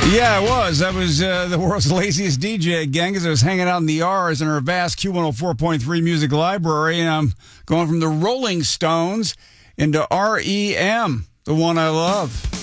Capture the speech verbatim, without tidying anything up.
Yeah, it was. That was uh, the world's laziest D J, gang, as I was hanging out in the R's in our vast Q one oh four point three music library, and I'm going from the Rolling Stones into R E M, the one I love.